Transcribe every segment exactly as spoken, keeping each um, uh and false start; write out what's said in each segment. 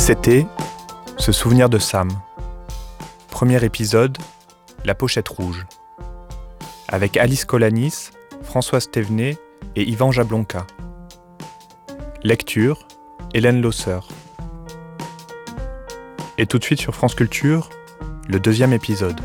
C'était Se souvenir de Sam. Premier épisode, La pochette rouge. Avec Alice Kolanis, Françoise Thévenet et Yvan Jablonka. Lecture, Hélène Losser. Et tout de suite sur France Culture, le deuxième épisode.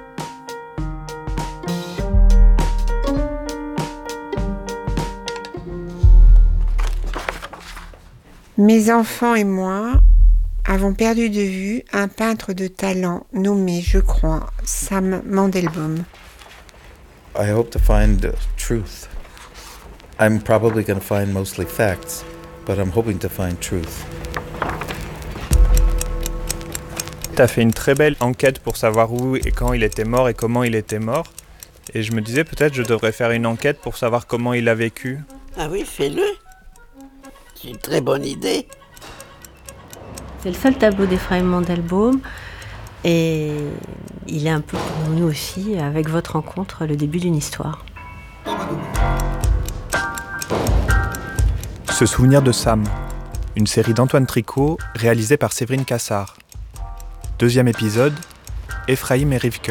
Mes enfants et moi avons perdu de vue un peintre de talent nommé, je crois, Sam Mandelbaum. I hope to find uh, truth. I'm probably going to find mostly facts, but I'm hoping to find truth. Tu as fait une très belle enquête pour savoir où et quand il était mort et comment il était mort. Et je me disais peut-être je devrais faire une enquête pour savoir comment il a vécu. Ah oui, fais-le. C'est une très bonne idée. C'est le seul tableau d'Ephraim Mandelbaum et il est un peu pour nous aussi, avec votre rencontre, le début d'une histoire. Se souvenir de Sam, une série d'Antoine Tricot réalisée par Séverine Cassard. Deuxième épisode, Ephraim et Rivke.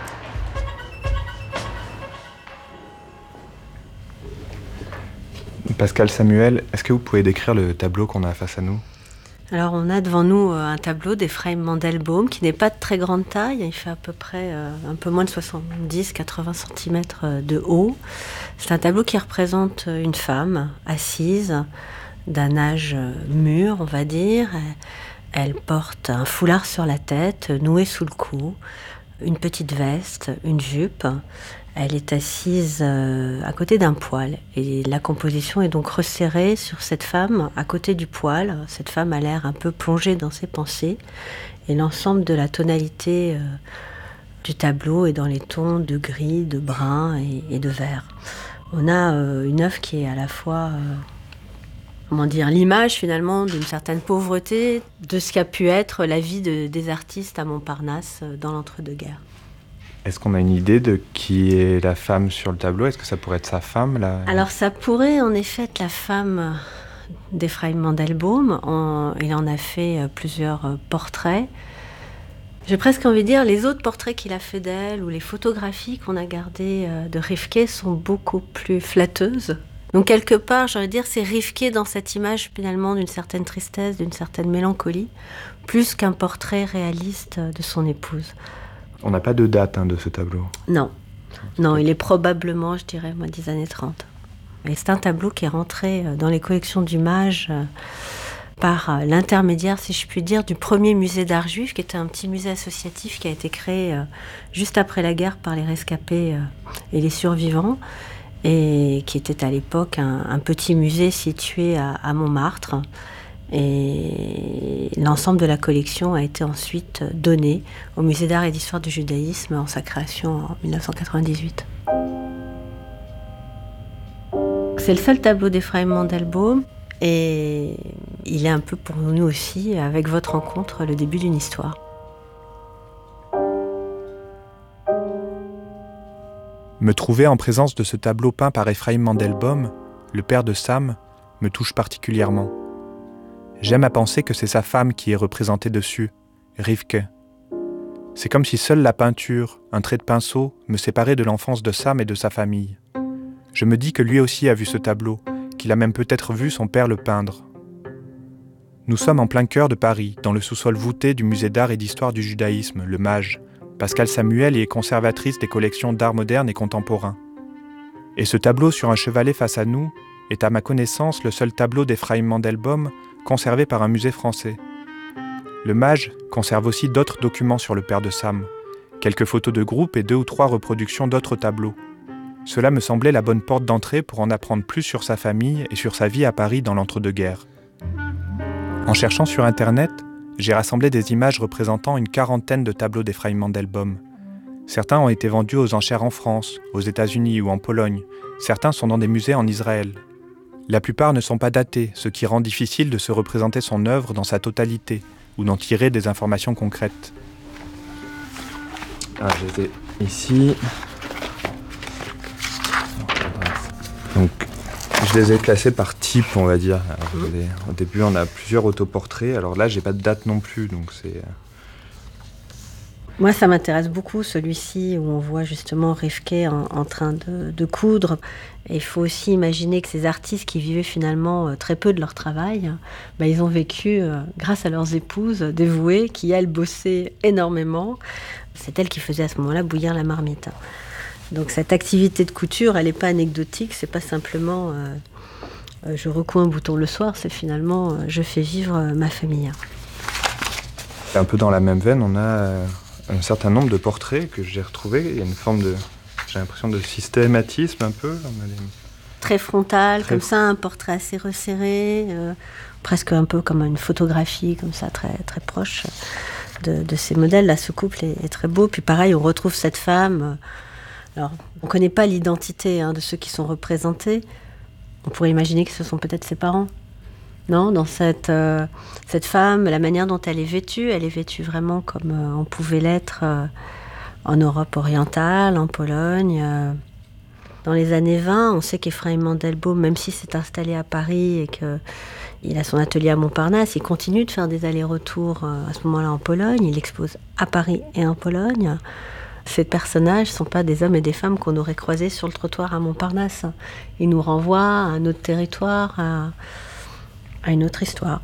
Pascal Samuel, est-ce que vous pouvez décrire le tableau qu'on a face à nous ? Alors on a devant nous un tableau d'Ephraim Mandelbaum qui n'est pas de très grande taille, il fait à peu près euh, un peu moins de soixante-dix à quatre-vingts centimètres de haut. C'est un tableau qui représente une femme assise d'un âge mûr, on va dire. Elle porte un foulard sur la tête, noué sous le cou, une petite veste, une jupe. Elle est assise euh, à côté d'un poêle et la composition est donc resserrée sur cette femme à côté du poêle. Cette femme a l'air un peu plongée dans ses pensées et l'ensemble de la tonalité euh, du tableau est dans les tons de gris, de brun et, et de vert. On a euh, une œuvre qui est à la fois euh, comment dire, l'image finalement d'une certaine pauvreté de ce qu'a pu être la vie de, des artistes à Montparnasse euh, dans l'entre-deux-guerres. Est-ce qu'on a une idée de qui est la femme sur le tableau ? Est-ce que ça pourrait être sa femme là ? Alors ça pourrait en effet être la femme d'Ephraim Mandelbaum. On, il en a fait plusieurs portraits. J'ai presque envie de dire les autres portraits qu'il a fait d'elle ou les photographies qu'on a gardées de Rivke sont beaucoup plus flatteuses. Donc quelque part, j'ai envie de dire, c'est Rivke dans cette image finalement d'une certaine tristesse, d'une certaine mélancolie, plus qu'un portrait réaliste de son épouse. On n'a pas de date hein, de ce tableau. Non, non, il est probablement, je dirais, moi, des années trente. Et c'est un tableau qui est rentré dans les collections du Mage euh, par euh, l'intermédiaire, si je puis dire, du premier musée d'art juif, qui était un petit musée associatif qui a été créé euh, juste après la guerre par les rescapés euh, et les survivants, et qui était à l'époque un, un petit musée situé à, à Montmartre. Et l'ensemble de la collection a été ensuite donné au Musée d'art et d'histoire du judaïsme en sa création en dix-neuf cent quatre-vingt-dix-huit. C'est le seul tableau d'Ephraim Mandelbaum et il est un peu pour nous aussi, avec votre rencontre, le début d'une histoire. Me trouver en présence de ce tableau peint par Ephraim Mandelbaum, le père de Sam, me touche particulièrement. J'aime à penser que c'est sa femme qui est représentée dessus, Rivke. C'est comme si seule la peinture, un trait de pinceau, me séparait de l'enfance de Sam et de sa famille. Je me dis que lui aussi a vu ce tableau, qu'il a même peut-être vu son père le peindre. Nous sommes en plein cœur de Paris, dans le sous-sol voûté du musée d'art et d'histoire du judaïsme, le Mage. Pascal Samuel y est conservatrice des collections d'art moderne et contemporain. Et ce tableau sur un chevalet face à nous est à ma connaissance le seul tableau d'Ephraim Mandelbaum conservé par un musée français. Le Mage conserve aussi d'autres documents sur le père de Sam, quelques photos de groupe et deux ou trois reproductions d'autres tableaux. Cela me semblait la bonne porte d'entrée pour en apprendre plus sur sa famille et sur sa vie à Paris dans l'entre-deux-guerres. En cherchant sur Internet, j'ai rassemblé des images représentant une quarantaine de tableaux d'Ephraim Mandelbaum. Certains ont été vendus aux enchères en France, aux États-Unis ou en Pologne. Certains sont dans des musées en Israël. La plupart ne sont pas datés, ce qui rend difficile de se représenter son œuvre dans sa totalité, ou d'en tirer des informations concrètes. Ah, je les ai ici. Donc, je Je les ai classés par type, on va dire. Alors, mmh. les, au début, on a plusieurs autoportraits. Alors là, j'ai pas de date non plus, donc c'est... Moi, ça m'intéresse beaucoup, celui-ci, où on voit justement Rivke en, en train de, de coudre. Et il faut aussi imaginer que ces artistes qui vivaient finalement euh, très peu de leur travail, bah, ils ont vécu, euh, grâce à leurs épouses dévouées, qui, elles, bossaient énormément. C'est elles qui faisaient à ce moment-là bouillir la marmite. Donc cette activité de couture, elle n'est pas anecdotique, c'est pas simplement euh, euh, je recoue un bouton le soir, c'est finalement euh, je fais vivre euh, ma famille. Un peu dans la même veine, on a... Euh... un certain nombre de portraits que j'ai retrouvés. Il y a une forme de, j'ai l'impression de systématisme un peu. On a des... Très frontal, très... comme ça, un portrait assez resserré, euh, presque un peu comme une photographie, comme ça, très, très proche de, de ces modèles. Là, ce couple est, est très beau. Puis pareil, on retrouve cette femme. Alors, on ne connaît pas l'identité hein, de ceux qui sont représentés. On pourrait imaginer que ce sont peut-être ses parents. Non, dans cette, euh, cette femme, la manière dont elle est vêtue, elle est vêtue vraiment comme euh, on pouvait l'être euh, en Europe orientale, en Pologne. Euh. Dans les années vingt, on sait qu'Ephraim Mandelbaum, même s'il s'est installé à Paris et qu'il a son atelier à Montparnasse, il continue de faire des allers-retours euh, à ce moment-là en Pologne. Il expose à Paris et en Pologne. Ces personnages ne sont pas des hommes et des femmes qu'on aurait croisés sur le trottoir à Montparnasse. Ils nous renvoient à un autre territoire, à... à une autre histoire.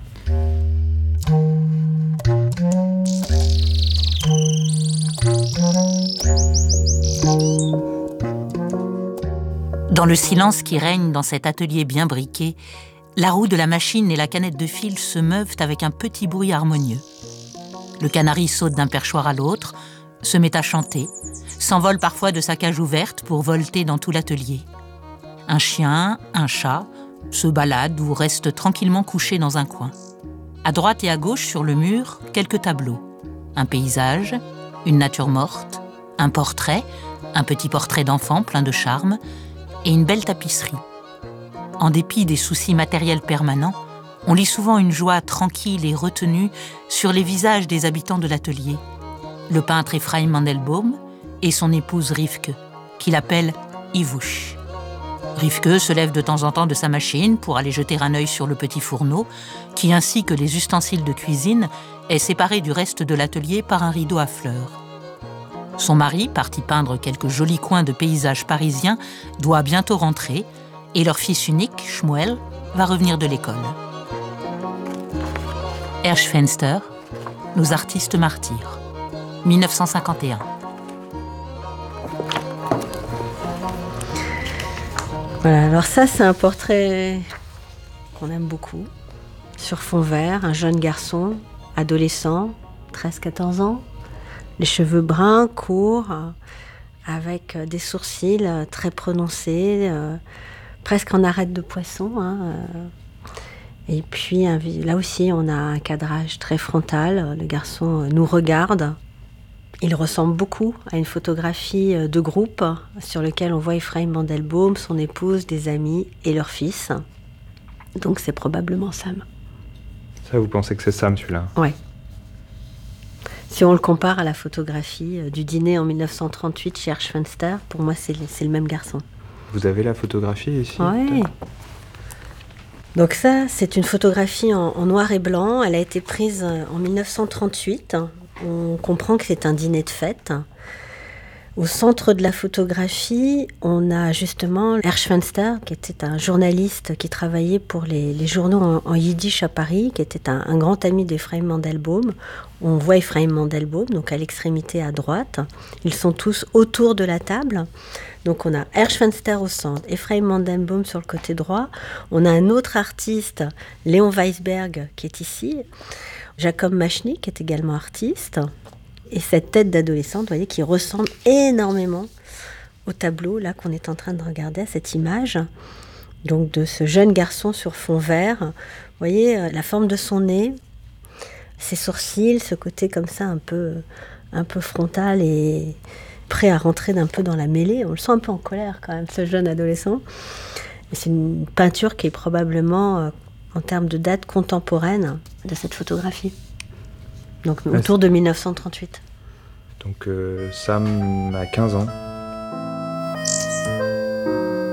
Dans le silence qui règne dans cet atelier bien briqué, la roue de la machine et la canette de fil se meuvent avec un petit bruit harmonieux. Le canari saute d'un perchoir à l'autre, se met à chanter, s'envole parfois de sa cage ouverte pour volter dans tout l'atelier. Un chien, un chat, se balade ou reste tranquillement couché dans un coin. À droite et à gauche, sur le mur, quelques tableaux. Un paysage, une nature morte, un portrait, un petit portrait d'enfant plein de charme, et une belle tapisserie. En dépit des soucis matériels permanents, on lit souvent une joie tranquille et retenue sur les visages des habitants de l'atelier. Le peintre Ephraim Mandelbaum et son épouse Rivke, qu'il appelle Ivush. Rivke se lève de temps en temps de sa machine pour aller jeter un œil sur le petit fourneau, qui, ainsi que les ustensiles de cuisine, est séparé du reste de l'atelier par un rideau à fleurs. Son mari, parti peindre quelques jolis coins de paysages parisiens, doit bientôt rentrer, et leur fils unique, Shmuel, va revenir de l'école. Hirschfenster, nos artistes martyrs, mille neuf cent cinquante et un. Voilà, alors ça, c'est un portrait qu'on aime beaucoup. Sur fond vert, un jeune garçon, adolescent, treize quatorze ans, les cheveux bruns, courts, avec des sourcils très prononcés, euh, presque en arête de poisson. Hein, euh. Et puis, un, là aussi, on a un cadrage très frontal. Le garçon nous regarde. Il ressemble beaucoup à une photographie de groupe sur laquelle on voit Ephraim Mandelbaum, son épouse, des amis et leur fils. Donc c'est probablement Sam. Ça, vous pensez que c'est Sam, celui-là ? Oui. Si on le compare à la photographie du dîner en mille neuf cent trente-huit chez Hirschfenster, pour moi, c'est le, c'est le même garçon. Vous avez la photographie ici ? Oui. Donc ça, c'est une photographie en, en noir et blanc. Elle a été prise en mille neuf cent trente-huit. On comprend que c'est un dîner de fête. Au centre de la photographie, on a justement Hirschfenster, qui était un journaliste qui travaillait pour les, les journaux en, en yiddish à Paris, qui était un, un grand ami d'Ephraim Mandelbaum. On voit Ephraim Mandelbaum, donc à l'extrémité à droite. Ils sont tous autour de la table. Donc on a Hirschfenster au centre, Ephraim Mandelbaum sur le côté droit. On a un autre artiste, Léon Weisberg, qui est ici. Jacob Machny, qui est également artiste. Et cette tête d'adolescente, vous voyez, qui ressemble énormément au tableau là qu'on est en train de regarder, à cette image. Donc de ce jeune garçon sur fond vert. Vous voyez la forme de son nez, ses sourcils, ce côté comme ça un peu, un peu frontal et prêt à rentrer d'un peu dans la mêlée. On le sent un peu en colère quand même, ce jeune adolescent. Et c'est une peinture qui est probablement, en termes de date contemporaine, de cette photographie. Donc ah, autour de mille neuf cent trente-huit. Donc euh, Sam a quinze ans.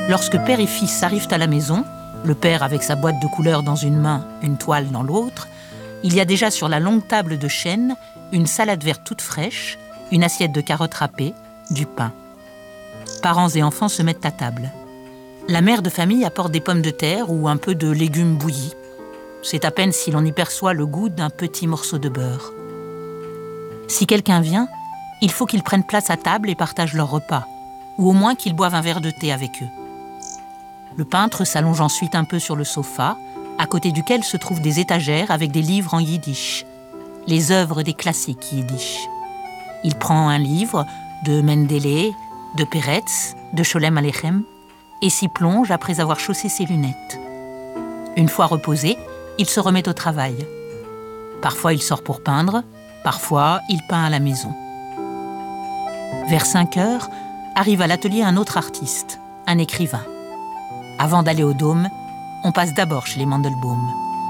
Lorsque père et fils arrivent à la maison, le père avec sa boîte de couleurs dans une main, une toile dans l'autre, il y a déjà sur la longue table de chêne une salade verte toute fraîche, une assiette de carottes râpées, du pain. Parents et enfants se mettent à table. La mère de famille apporte des pommes de terre ou un peu de légumes bouillis. C'est à peine si l'on y perçoit le goût d'un petit morceau de beurre. Si quelqu'un vient, il faut qu'ils prennent place à table et partagent leur repas, ou au moins qu'ils boivent un verre de thé avec eux. Le peintre s'allonge ensuite un peu sur le sofa, à côté duquel se trouvent des étagères avec des livres en yiddish, les œuvres des classiques yiddish. Il prend un livre de Mendele, de Peretz, de Sholem Aleichem, et s'y plonge après avoir chaussé ses lunettes. Une fois reposé, il se remet au travail. Parfois il sort pour peindre, parfois il peint à la maison. Vers cinq heures, arrive à l'atelier un autre artiste, un écrivain. Avant d'aller au Dôme, on passe d'abord chez les Mandelbaum.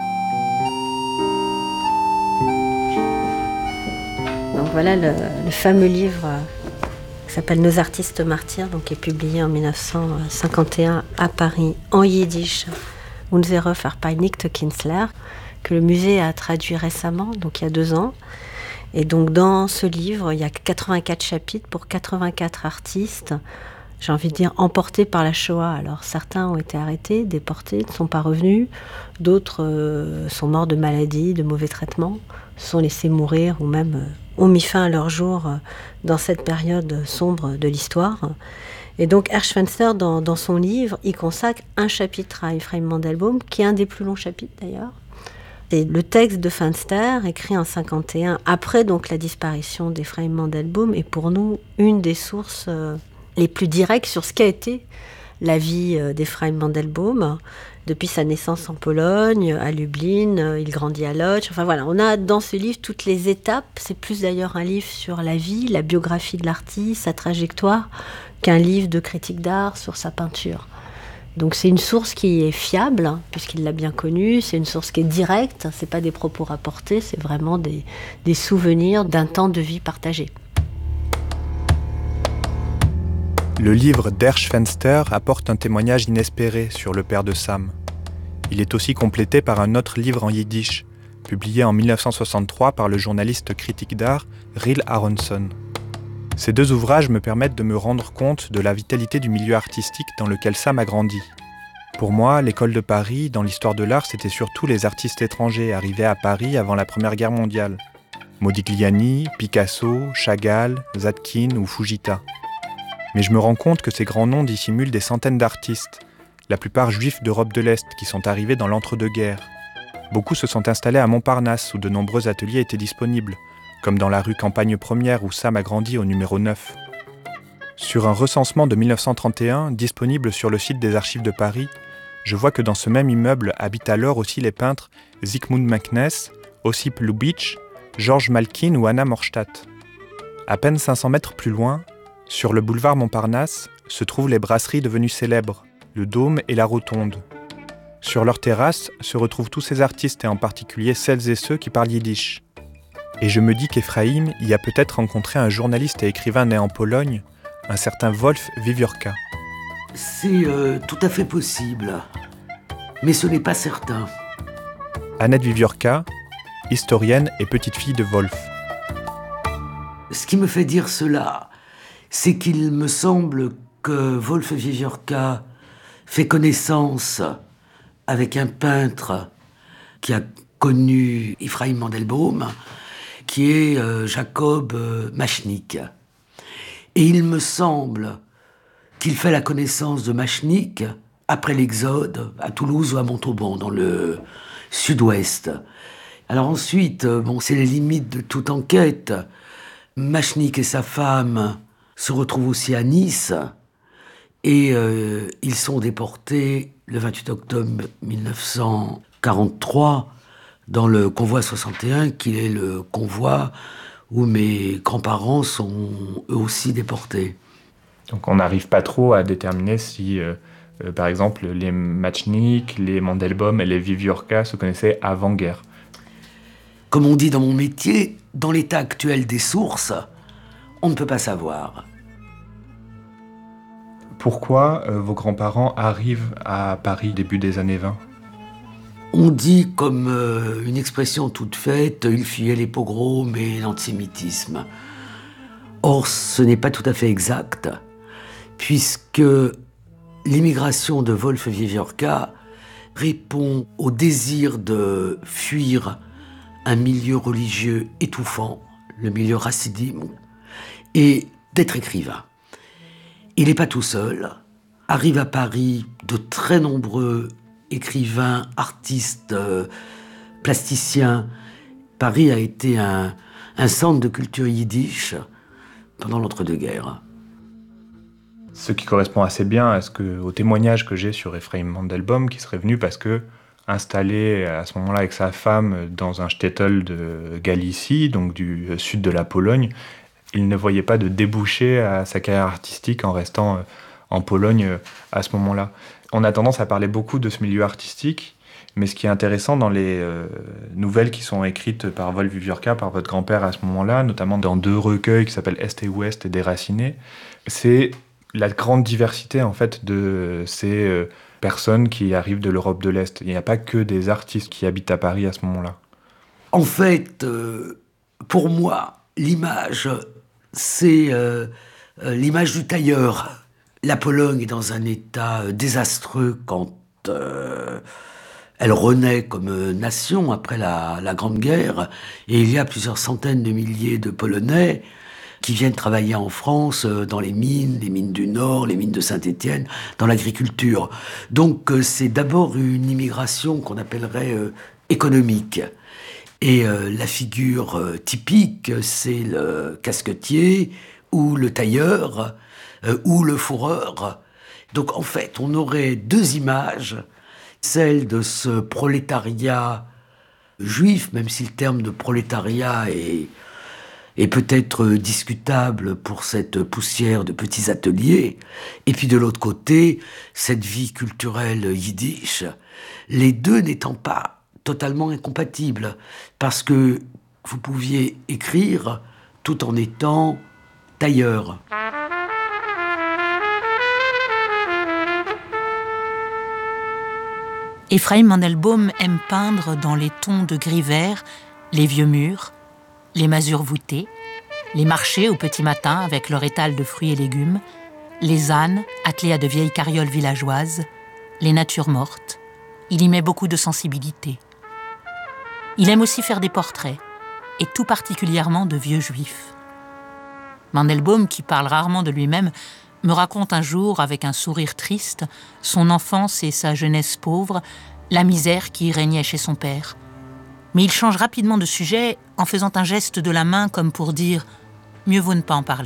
Donc voilà le, le fameux livre qui s'appelle Nos artistes martyrs, donc qui est publié en dix-neuf cent cinquante et un à Paris en yiddish, Unsere verpeinigte Künstler, que le musée a traduit récemment, donc il y a deux ans. Et donc dans ce livre, il y a quatre-vingt-quatre chapitres pour quatre-vingt-quatre artistes, j'ai envie de dire emportés par la Shoah. Alors certains ont été arrêtés, déportés, ne sont pas revenus, d'autres euh, sont morts de maladie, de mauvais traitements, se sont laissés mourir ou même euh, ont mis fin à leur jour euh, dans cette période sombre de l'histoire. Et donc Hersch Fenster, dans, dans son livre, il consacre un chapitre à Ephraim Mandelbaum, qui est un des plus longs chapitres d'ailleurs. Et le texte de Fenster, écrit en cinquante et un, après donc la disparition d'Ephraim Mandelbaum, est pour nous une des sources euh, les plus directes sur ce qu'a été la vie euh, d'Ephraim Mandelbaum, depuis sa naissance en Pologne, à Lublin, euh, il grandit à Łódź. Enfin voilà, on a dans ce livre toutes les étapes. C'est plus d'ailleurs un livre sur la vie, la biographie de l'artiste, sa trajectoire, qu'un livre de critique d'art sur sa peinture. Donc c'est une source qui est fiable, hein, puisqu'il l'a bien connue, c'est une source qui est directe, c'est pas des propos rapportés, c'est vraiment des, des souvenirs d'un temps de vie partagé. Le livre d'Hersch Fenster apporte un témoignage inespéré sur le père de Sam. Il est aussi complété par un autre livre en yiddish, publié en dix-neuf cent soixante-trois par le journaliste critique d'art Ril Aronson. Ces deux ouvrages me permettent de me rendre compte de la vitalité du milieu artistique dans lequel Sam a grandi. Pour moi, l'école de Paris, dans l'histoire de l'art, c'était surtout les artistes étrangers arrivés à Paris avant la Première Guerre mondiale. Modigliani, Picasso, Chagall, Zadkine ou Fujita. Mais je me rends compte que ces grands noms dissimulent des centaines d'artistes, la plupart juifs d'Europe de l'Est qui sont arrivés dans l'entre-deux-guerres. Beaucoup se sont installés à Montparnasse où de nombreux ateliers étaient disponibles, comme dans la rue Campagne Première où Sam a grandi au numéro neuf. Sur un recensement de dix-neuf cent trente et un, disponible sur le site des Archives de Paris, je vois que dans ce même immeuble habitent alors aussi les peintres Zygmunt Machness, Ossip Lubitsch, Georges Malkin ou Anna Morstadt. À peine cinq cents mètres plus loin, sur le boulevard Montparnasse, se trouvent les brasseries devenues célèbres, le Dôme et la Rotonde. Sur leur terrasse se retrouvent tous ces artistes et en particulier celles et ceux qui parlent yiddish. Et je me dis qu'Ephraim y a peut-être rencontré un journaliste et écrivain né en Pologne, un certain Wolf Wiewiórka. C'est euh, tout à fait possible, mais ce n'est pas certain. Annette Wiewiórka, historienne et petite-fille de Wolf. Ce qui me fait dire cela, c'est qu'il me semble que Wolf Wiewiórka fait connaissance avec un peintre qui a connu Ephraim Mandelbaum, qui est euh, Jacob euh, Machnik. Et il me semble qu'il fait la connaissance de Machnik après l'exode à Toulouse ou à Montauban, dans le sud-ouest. Alors ensuite, euh, bon, c'est les limites de toute enquête. Machnik et sa femme se retrouvent aussi à Nice et euh, ils sont déportés le vingt-huit octobre mille neuf cent quarante-trois dans le convoi soixante et un, qui est le convoi où mes grands-parents sont eux aussi déportés. Donc on n'arrive pas trop à déterminer si, euh, euh, par exemple, les Machnik, les Mandelbaum et les Wiewiórka se connaissaient avant-guerre. Comme on dit dans mon métier, dans l'état actuel des sources, on ne peut pas savoir. Pourquoi euh, vos grands-parents arrivent à Paris début des années vingt ? On dit comme euh, une expression toute faite, ils fuyaient les pogroms et l'antisémitisme. Or, ce n'est pas tout à fait exact, puisque l'immigration de Wolfe-Vieviorka répond au désir de fuir un milieu religieux étouffant, le milieu racidim, et d'être écrivain. Il n'est pas tout seul. Arrivent à Paris de très nombreux écrivains, artistes, euh, plasticiens. Paris a été un, un centre de culture yiddish pendant l'entre-deux-guerres. Ce qui correspond assez bien à ce que, au témoignage que j'ai sur Ephraim Mandelbaum, qui serait venu parce que, installé à ce moment-là avec sa femme dans un shtetl de Galicie, donc du sud de la Pologne, il ne voyait pas de débouché à sa carrière artistique en restant en Pologne à ce moment-là. On a tendance à parler beaucoup de ce milieu artistique, mais ce qui est intéressant dans les euh, nouvelles qui sont écrites par Wolfe-Vieviorka, par votre grand-père à ce moment-là, notamment dans deux recueils qui s'appellent Est et Ouest et Déraciné, c'est la grande diversité en fait de ces euh, personnes qui arrivent de l'Europe de l'Est. Il n'y a pas que des artistes qui habitent à Paris à ce moment-là. En fait, euh, pour moi, l'image, c'est euh, euh, l'image du tailleur. La Pologne est dans un état euh, désastreux quand euh, elle renaît comme nation après la, la Grande Guerre, et il y a plusieurs centaines de milliers de Polonais qui viennent travailler en France euh, dans les mines, les mines du Nord, les mines de Saint-Étienne, dans l'agriculture. Donc euh, c'est d'abord une immigration qu'on appellerait euh, économique. Et euh, la figure euh, typique, c'est le casquetier ou le tailleur euh, ou le fourreur. Donc en fait, on aurait deux images, celle de ce prolétariat juif, même si le terme de prolétariat est, est peut-être discutable pour cette poussière de petits ateliers, et puis de l'autre côté, cette vie culturelle yiddish, les deux n'étant pas totalement incompatible, parce que vous pouviez écrire tout en étant tailleur. Ephraim Mandelbaum aime peindre dans les tons de gris vert les vieux murs, les masures voûtées, les marchés au petit matin avec leur étal de fruits et légumes, les ânes attelés à de vieilles carrioles villageoises, les natures mortes. Il y met beaucoup de sensibilité. Il aime aussi faire des portraits, et tout particulièrement de vieux juifs. Mandelbaum, qui parle rarement de lui-même, me raconte un jour, avec un sourire triste, son enfance et sa jeunesse pauvre, la misère qui régnait chez son père. Mais il change rapidement de sujet en faisant un geste de la main comme pour dire « mieux vaut ne pas en parler ».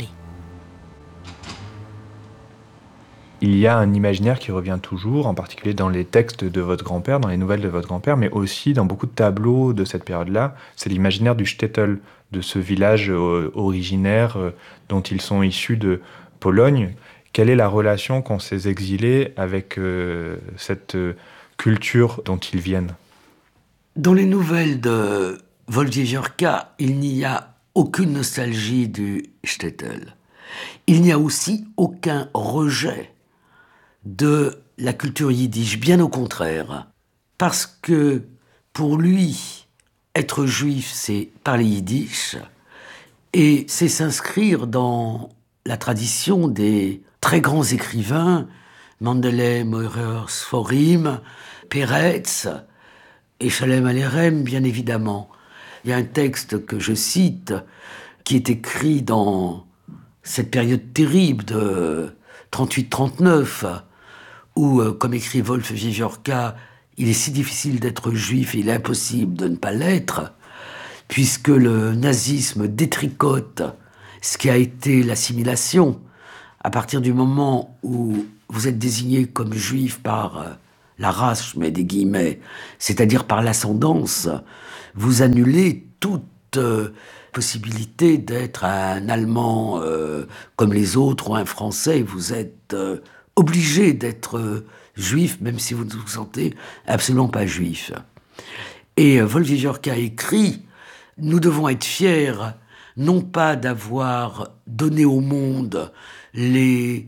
Il y a un imaginaire qui revient toujours, en particulier dans les textes de votre grand-père, dans les nouvelles de votre grand-père, mais aussi dans beaucoup de tableaux de cette période-là. C'est l'imaginaire du shtetl, de ce village euh, originaire euh, dont ils sont issus de Pologne. Quelle est la relation qu'ont ces exilés avec euh, cette euh, culture dont ils viennent ? Dans les nouvelles de Wolfe-Vieviorka, il n'y a aucune nostalgie du shtetl. Il n'y a aussi aucun rejet de la culture yiddish, bien au contraire. Parce que, pour lui, être juif, c'est parler yiddish, et c'est s'inscrire dans la tradition des très grands écrivains, Mendeley, Meurer, Sforim, Peretz, et Shalem Alerem, bien évidemment. Il y a un texte que je cite, qui est écrit dans cette période terrible de trente-huit trente-neuf, où, comme écrit Wolfe-Vieviorka, il est si difficile d'être juif et il est impossible de ne pas l'être, puisque le nazisme détricote ce qui a été l'assimilation. À partir du moment où vous êtes désigné comme juif par la race, je mets des guillemets, c'est-à-dire par l'ascendance, vous annulez toute euh, possibilité d'être un Allemand euh, comme les autres ou un Français. Vous êtes euh, obligé d'être euh, juif, même si vous ne vous sentez absolument pas juif. Et euh, Wolfe-Vieviorka écrit « Nous devons être fiers, non pas d'avoir donné au monde les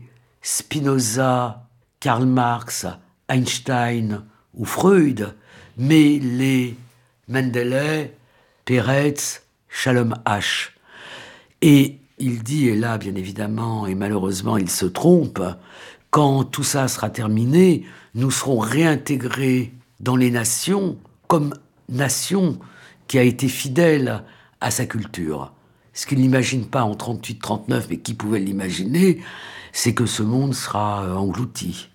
Spinoza, Karl Marx, Einstein ou Freud, mais les Mendeley, Peretz, Shalom Asch. Et il dit, et là bien évidemment, et malheureusement il se trompe, quand tout ça sera terminé, nous serons réintégrés dans les nations comme nation qui a été fidèle à sa culture. Ce qu'il n'imagine pas en trente-huit trente-neuf, mais qui pouvait l'imaginer, c'est que ce monde sera englouti.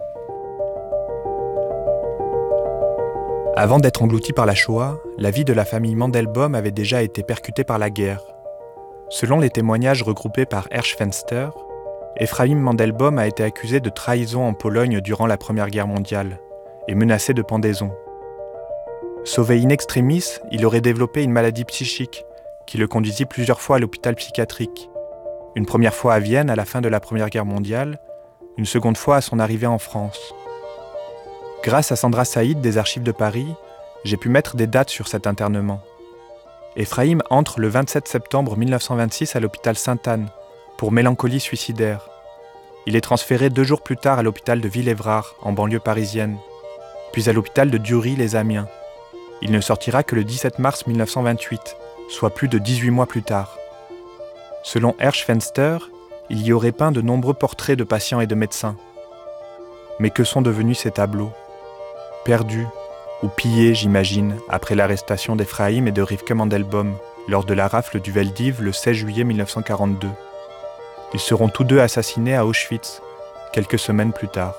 Avant d'être englouti par la Shoah, la vie de la famille Mandelbaum avait déjà été percutée par la guerre. Selon les témoignages regroupés par Hersch Fenster, Ephraim Mandelbaum a été accusé de trahison en Pologne durant la Première Guerre mondiale et menacé de pendaison. Sauvé in extremis, il aurait développé une maladie psychique qui le conduisit plusieurs fois à l'hôpital psychiatrique. Une première fois à Vienne à la fin de la Première Guerre mondiale, une seconde fois à son arrivée en France. Grâce à Sandra Saïd des Archives de Paris, j'ai pu mettre des dates sur cet internement. Ephraim entre le vingt-sept septembre mille neuf cent vingt-six à l'hôpital Sainte-Anne pour mélancolie suicidaire. Il est transféré deux jours plus tard à l'hôpital de Villévrard, en banlieue parisienne, puis à l'hôpital de Dieury-les-Amiens. Il ne sortira que le dix-sept mars mille neuf cent vingt-huit, soit plus de dix-huit mois plus tard. Selon Hersch Fenster, il y aurait peint de nombreux portraits de patients et de médecins. Mais que sont devenus ces tableaux ? Perdus, ou pillés, j'imagine, après l'arrestation d'Ephraim et de Rivke Mandelbaum, lors de la rafle du Veldiv le seize juillet mille neuf cent quarante-deux. Ils seront tous deux assassinés à Auschwitz, quelques semaines plus tard.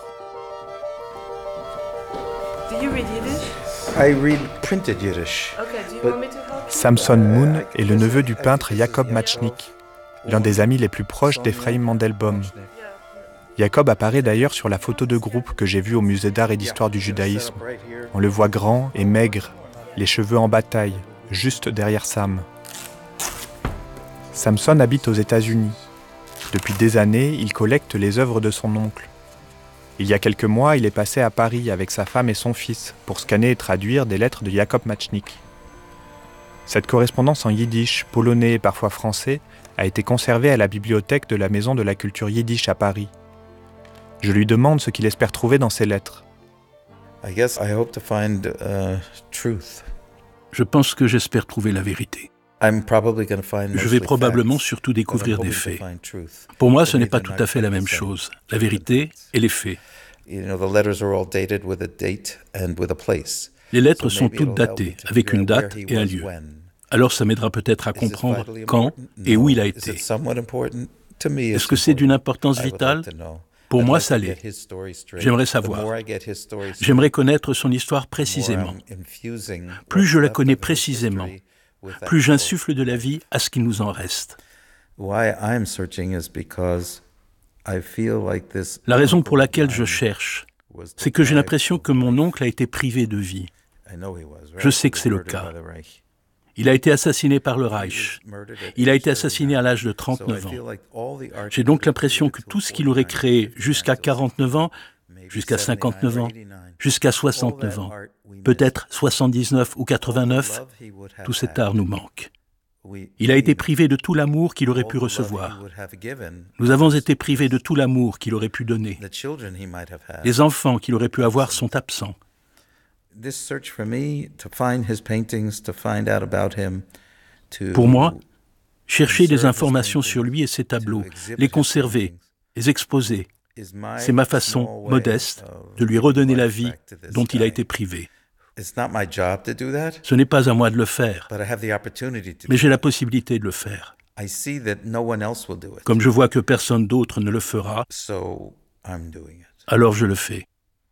Do you read Yiddish? I read printed Yiddish. Okay, do you But- want me to help you? Samson Moon est le neveu du peintre Jacob Matchnik, l'un des amis les plus proches d'Ephraim Mandelbaum. Jacob apparaît d'ailleurs sur la photo de groupe que j'ai vue au musée d'art et d'histoire du judaïsme. On le voit grand et maigre, les cheveux en bataille, juste derrière Sam. Samson habite aux États-Unis. Depuis des années, il collecte les œuvres de son oncle. Il y a quelques mois, il est passé à Paris avec sa femme et son fils pour scanner et traduire des lettres de Jacob Matchnik. Cette correspondance en yiddish, polonais et parfois français a été conservée à la bibliothèque de la Maison de la Culture Yiddish à Paris. Je lui demande ce qu'il espère trouver dans ces lettres. I guess I hope to find uh, truth. Je pense que j'espère trouver la vérité. I'm probably going to find Je vais mostly probablement facts, surtout but I'm découvrir hoping des to faits. find truth. Pour moi, To ce me, n'est pas they're tout not à fait la même quite the same. chose. La vérité et les faits. You know, the letters are all dated with a date and with a place. Les lettres So sont maybe toutes it'll help me datées, to avec figure une out where date he et un was lieu. when. Alors ça m'aidera peut-être à Is this comprendre vitally quand important? et où No. il a Is été. it somewhat important? To me, Est-ce it's que c'est d'une important. importance I would vitale? like to know. Pour I'd moi, like ça to get l'est. his story straight. J'aimerais The savoir. more I get his story straight, J'aimerais connaître son histoire the more précisément. I'm infusing Plus what's je la left connais of his précisément, history with that plus story. j'insuffle de la vie à ce qu'il nous en reste. Why I'm searching is because I feel like this La raison pour uncle laquelle je mine cherche, was c'est que j'ai deprived l'impression of que mon life. oncle a été privé de vie. I know he was, right? Je sais que He was c'est le murdered cas. by the Reich. Il a été assassiné par le He was Reich. murdered at Il a age été assassiné à l'âge de thirty-nine. trente-neuf So I feel ans. like all the art J'ai he donc did l'impression que till tout ce qu'il aurait forty-nine, créé fifty-nine, jusqu'à quarante-neuf ans, maybe jusqu'à cinquante-neuf ans, seventy-nine or eighty-nine, jusqu'à all soixante-neuf that ans, art we missed. peut-être soixante-dix-neuf ou All the quatre-vingt-neuf, love he would have tout cet had, art nous manque. we Il a été needed. privé de tout l'amour qu'il aurait All pu the love he recevoir. would have given, Nous avons été privés de tout l'amour qu'il aurait pu donner. the children he might have had. Les enfants qu'il aurait pu avoir sont absents. This search for me to find his paintings, to find out about him, to Pour moi, chercher des informations sur lui et ses tableaux, les conserver, les exposer, is my c'est ma small façon way modeste of de lui redonner la giving vie back to this dont il a guy. été privé. It's not my job to do that, Ce n'est pas à moi de le faire, but I have the opportunity to mais do j'ai la it. possibilité de le faire. I see that no one else will do it. Comme je vois que personne d'autre ne le fera, So I'm doing it. alors je le fais.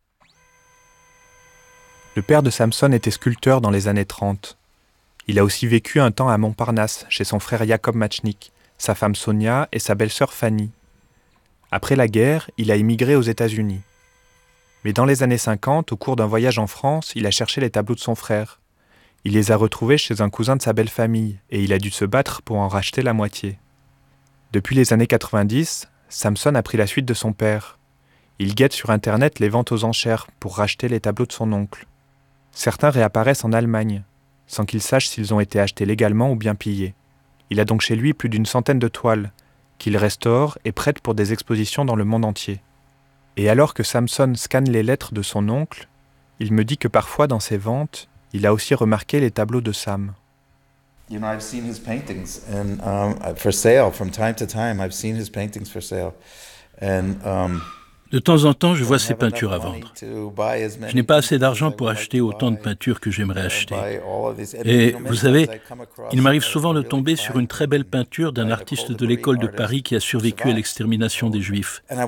Le père de Samson était sculpteur dans les années trente. Il a aussi vécu un temps à Montparnasse, chez son frère Jacob Matchnik, sa femme Sonia et sa belle-sœur Fanny. Après la guerre, il a émigré aux États-Unis. Mais dans les années cinquante, au cours d'un voyage en France, il a cherché les tableaux de son frère. Il les a retrouvés chez un cousin de sa belle-famille et il a dû se battre pour en racheter la moitié. Depuis les années quatre-vingt-dix, Samson a pris la suite de son père. Il guette sur Internet les ventes aux enchères pour racheter les tableaux de son oncle. Certains réapparaissent en Allemagne, sans qu'il sache s'ils ont été achetés légalement ou bien pillés. Il a donc chez lui plus d'une centaine de toiles, qu'il restaure et prête pour des expositions dans le monde entier. Et alors que Samson scanne les lettres de son oncle, il me dit que parfois dans ses ventes, il a aussi remarqué les tableaux de Sam. You know, I've seen his paintings and um, for sale from time to time. I've seen his paintings for sale, and um, De temps en temps, je vois ces peintures à vendre. Je n'ai pas assez d'argent pour acheter autant de peintures que j'aimerais acheter. Et vous savez, il m'arrive souvent de tomber sur une très belle peinture d'un artiste de l'école de Paris qui a survécu à l'extermination des Juifs. Et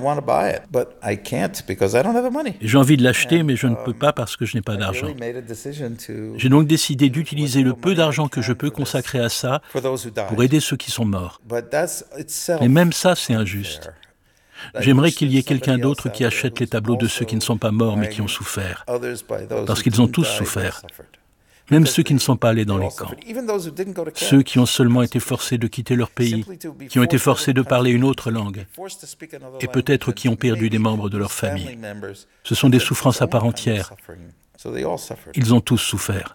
j'ai envie de l'acheter, mais je ne peux pas parce que je n'ai pas d'argent. J'ai donc décidé d'utiliser le peu d'argent que je peux consacrer à ça pour aider ceux qui sont morts. Mais même ça, c'est injuste. J'aimerais qu'il y ait quelqu'un d'autre qui achète les tableaux de ceux qui ne sont pas morts mais qui ont souffert, parce qu'ils ont tous souffert, même ceux qui ne sont pas allés dans les camps, ceux qui ont seulement été forcés de quitter leur pays, qui ont été forcés de parler une autre langue, et peut-être qui ont perdu des membres de leur famille. Ce sont des souffrances à part entière. Ils ont tous souffert.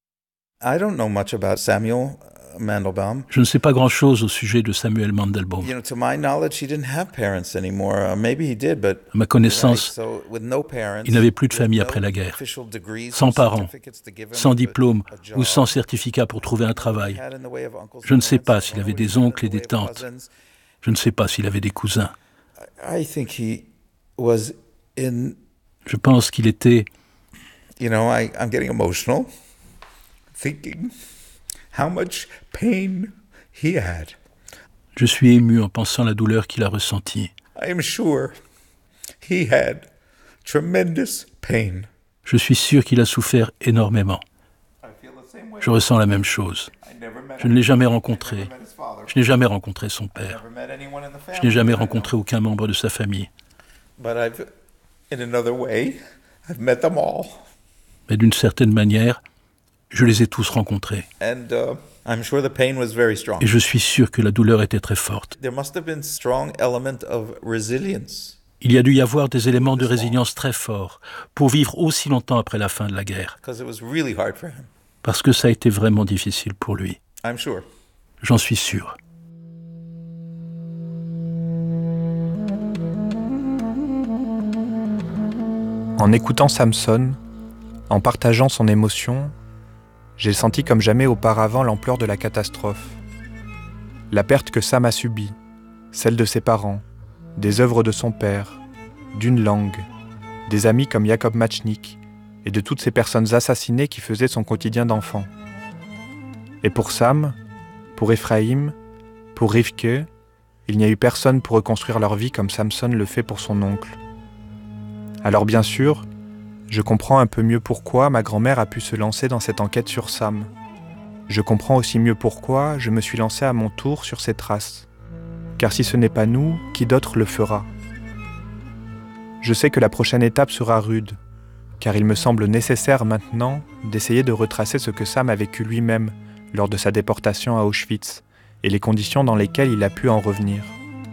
Je ne sais pas grand-chose au sujet de Samuel Mandelbaum. À ma connaissance, il n'avait plus de famille après la guerre, sans parents, sans diplôme ou sans certificat pour trouver un travail. Je ne sais pas s'il avait des oncles et des tantes. Je ne sais pas s'il avait des cousins. Je pense qu'il était... You know, I, I'm getting emotional thinking how much pain he had. Je suis ému en pensant à la douleur qu'il a ressentie. I am sure he had tremendous pain. Je suis sûr qu'il a souffert énormément. Je ressens la même chose. Je ne l'ai jamais rencontré. Je n'ai jamais rencontré son père. Je n'ai jamais rencontré aucun membre de sa famille. But I've, in another way, I've met them all. Mais d'une certaine manière, je les ai tous rencontrés. And, uh, I'm sure the pain was very strong. Et je suis sûr que la douleur était très forte. There must have been strong element of resilience. Il y a dû y avoir des éléments de résilience très forts pour vivre aussi longtemps après la fin de la guerre. Because it was really hard for him. Parce que ça a été vraiment difficile pour lui. I'm sure. J'en suis sûr. En écoutant Samson, en partageant son émotion, j'ai senti comme jamais auparavant l'ampleur de la catastrophe. La perte que Sam a subie, celle de ses parents, des œuvres de son père, d'une langue, des amis comme Jacob Matchnik et de toutes ces personnes assassinées qui faisaient son quotidien d'enfant. Et pour Sam, pour Ephraim, pour Rivke, il n'y a eu personne pour reconstruire leur vie comme Samson le fait pour son oncle. Alors bien sûr, je comprends un peu mieux pourquoi ma grand-mère a pu se lancer dans cette enquête sur Sam. Je comprends aussi mieux pourquoi je me suis lancé à mon tour sur ses traces. Car si ce n'est pas nous, qui d'autre le fera ? Je sais que la prochaine étape sera rude, car il me semble nécessaire maintenant d'essayer de retracer ce que Sam a vécu lui-même lors de sa déportation à Auschwitz et les conditions dans lesquelles il a pu en revenir.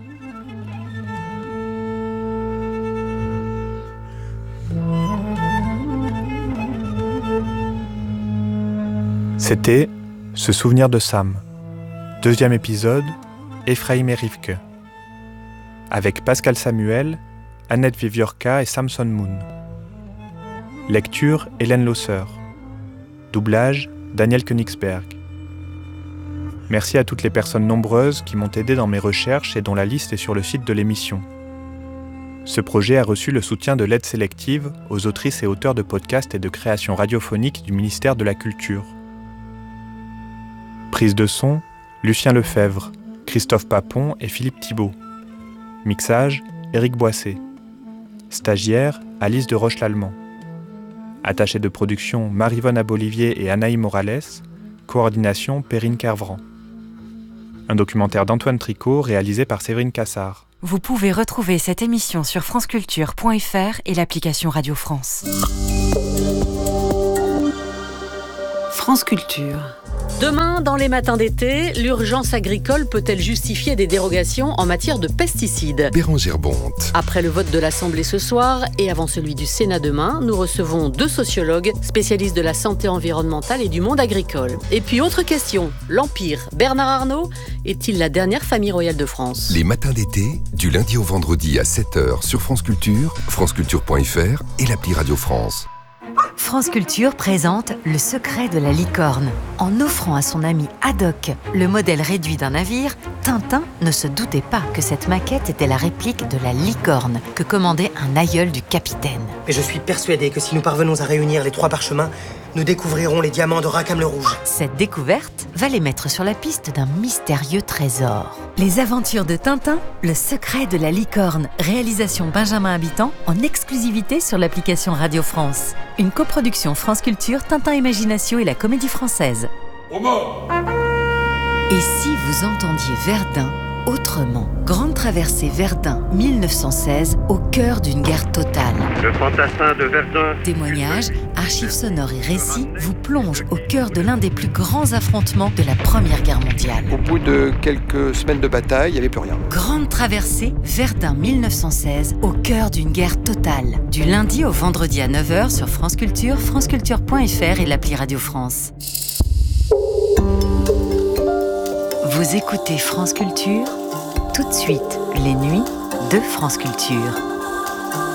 C'était Ce souvenir de Sam, deuxième épisode, Ephraim et Rivke, avec Pascal Samuel, Annette Viviorca et Samson Moon. Lecture Hélène Losser. Doublage Daniel Königsberg. Merci à toutes les personnes nombreuses qui m'ont aidé dans mes recherches et dont la liste est sur le site de l'émission. Ce projet a reçu le soutien de l'aide sélective aux autrices et auteurs de podcasts et de créations radiophoniques du ministère de la Culture. Prise de son, Lucien Lefebvre, Christophe Papon et Philippe Thibault. Mixage, Éric Boissé. Stagiaire, Alice de Roche-Lallemand. Attachée de production, Marivonne Abolivier et Anaï Morales. Coordination, Perrine Kervran. Un documentaire d'Antoine Tricot réalisé par Séverine Cassard. Vous pouvez retrouver cette émission sur franceculture point f r et l'application Radio France. France Culture. Demain, dans les matins d'été, l'urgence agricole peut-elle justifier des dérogations en matière de pesticides ? Bérengère Bonte. Après le vote de l'Assemblée ce soir et avant celui du Sénat demain, nous recevons deux sociologues spécialistes de la santé environnementale et du monde agricole. Et puis autre question, l'Empire, Bernard Arnault, est-il la dernière famille royale de France ? Les matins d'été, du lundi au vendredi à sept heures sur France Culture, franceculture point f r et l'appli Radio France. France Culture présente Le secret de la licorne. En offrant à son ami Haddock le modèle réduit d'un navire, Tintin ne se doutait pas que cette maquette était la réplique de la licorne que commandait un aïeul du capitaine. Mais je suis persuadé que si nous parvenons à réunir les trois parchemins, nous découvrirons les diamants de Rackham le Rouge. Cette découverte va les mettre sur la piste d'un mystérieux trésor. Les aventures de Tintin, Le secret de la licorne. Réalisation Benjamin Habitant en exclusivité sur l'application Radio France. Une coproduction France Culture, Tintin Imagination et la Comédie Française. Et si vous entendiez Verdun autrement? Grande traversée Verdun mille neuf cent seize, au cœur d'une guerre totale. Le fantassin de Verdun. Témoignages, archives sonores et récits vous plongent au cœur de l'un des plus grands affrontements de la Première Guerre mondiale. Au bout de quelques semaines de bataille, il n'y avait plus rien. Grande traversée Verdun mille neuf cent seize, au cœur d'une guerre totale. Du lundi au vendredi à neuf heures sur France Culture, franceculture point f r et l'appli Radio France. Vous écoutez France Culture, tout de suite, les nuits de France Culture.